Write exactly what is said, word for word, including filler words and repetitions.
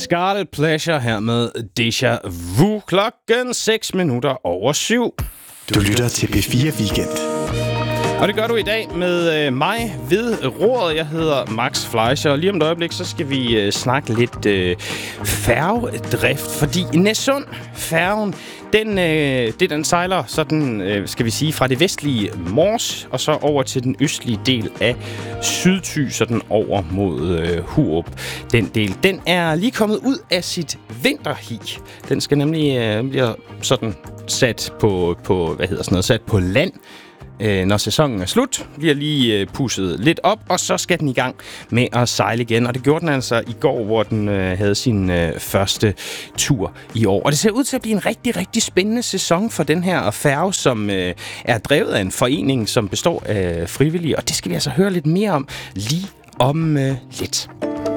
Scarlet Pleasure her med Deja Vu. Klokken seks minutter over syv. Du lytter til P fire Weekend. Og det gør du i dag med øh, mig ved roret. Jeg hedder Max Fleischer, og lige om et øjeblik, så skal vi øh, snakke lidt øh, færgedrift, fordi Næssund, færgen, den, øh, det, den sejler sådan, øh, skal vi sige, fra det vestlige Mors, og så over til den østlige del af Sydthy, sådan over mod øh, Hurup. Den del, den er lige kommet ud af sit vinterhi. Den skal nemlig øh, blive sådan sat på, på, hvad hedder sådan noget, sat på land. Øh, når sæsonen er slut, bliver lige øh, pusset lidt op, og så skal den i gang med at sejle igen. Og det gjorde den altså i går, hvor den øh, havde sin øh, første tur i år. Og det ser ud til at blive en rigtig, rigtig spændende sæson for den her færge, som øh, er drevet af en forening, som består af frivillige. Og det skal vi altså høre lidt mere om lige om øh, lidt.